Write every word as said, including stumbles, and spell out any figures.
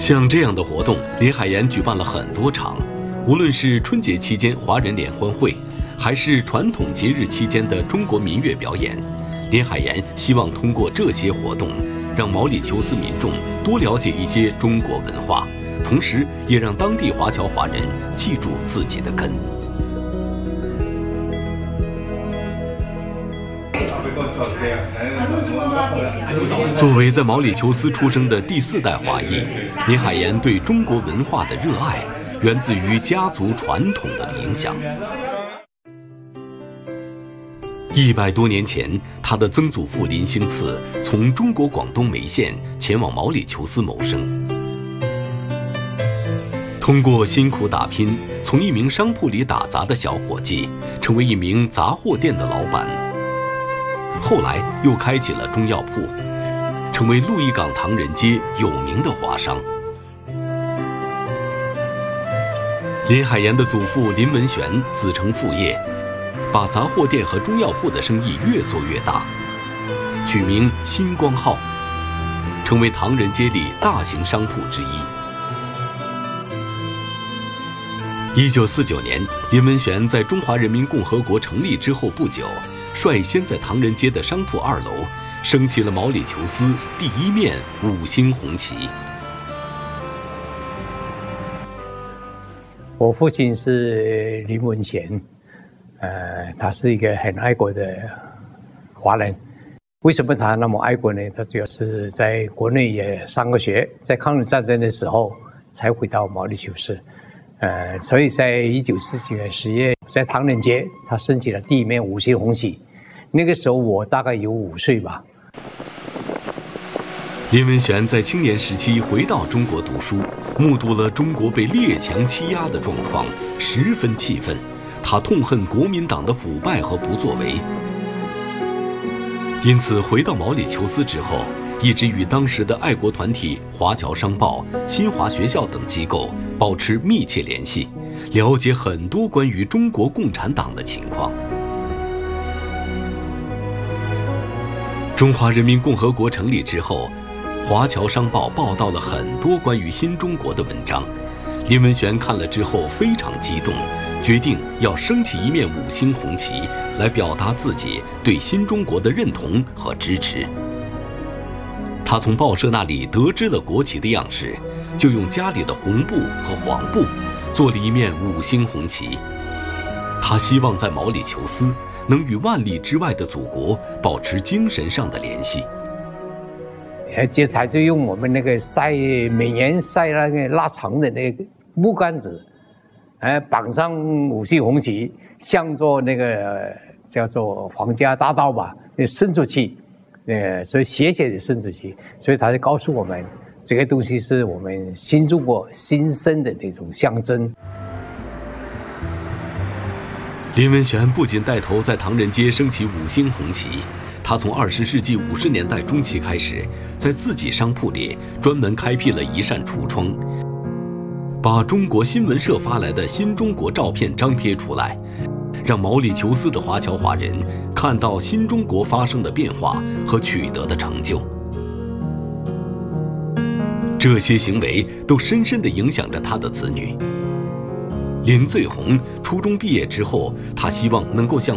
像这样的活动，林海岩举办了很多场，无论是春节期间华人联欢会，还是传统节日期间的中国民乐表演，林海岩希望通过这些活动，让毛里求斯民众多了解一些中国文化，同时也让当地华侨华人记住自己的根。作为在毛里求斯出生的第四代华裔，林海岩对中国文化的热爱源自于家族传统的影响。一百多年前，他的曾祖父林兴次从中国广东梅县前往毛里求斯谋生，通过辛苦打拼，从一名商铺里打杂的小伙计，成为一名杂货店的老板。后来又开起了中药铺，成为鹿一港唐人街有名的华商。林海岩的祖父林文玄子承父业，把杂货店和中药铺的生意越做越大，取名星光号，成为唐人街里大型商铺之一。一九四九年，林文玄在中华人民共和国成立之后不久，率先在唐人街的商铺二楼升起了毛里求斯第一面五星红旗。 我父亲是林文贤，呃，他是一个很爱国的华人。为什么他那么爱国呢？他主要是在国内也上过学，在抗日战争的时候才回到毛里求斯。呃，所以在一九四九年十月，在唐人街，他升起了第一面五星红旗。那个时候我大概有五岁吧。 林文玄在青年时期回到中国读书，目睹了中国被列强欺压的状况，十分气愤。他痛恨国民党的腐败和不作为，因此回到毛里求斯之后，一直与当时的爱国团体华侨商报、新华学校等机构保持密切联系，了解很多关于中国共产党的情况。中华人民共和国成立之后，华侨商报报道了很多关于新中国的文章，林文玄看了之后非常激动，决定要升起一面五星红旗，来表达自己对新中国的认同和支持。他从报社那里得知了国旗的样式，就用家里的红布和黄布做了一面五星红旗。他希望在毛里求斯能与万里之外的祖国保持精神上的联系。 接他就用我们那个晒每年晒那个腊肠的那个木杆子，哎，绑上五星红旗，向着那个叫做皇家大道吧，那伸出去。呃，所以斜斜的伸出去，所以他就告诉我们，这个东西是我们新中国新生的那种象征。 林文玄不仅带头在唐人街升起五星红旗，他从二十世纪五十年代中期开始，在自己商铺里专门开辟了一扇橱窗，把中国新闻社发来的新中国照片张贴出来，让毛里求斯的华侨华人看到新中国发生的变化和取得的成就。这些行为都深深地影响着他的子女。林最红初中毕业之后，他希望能够像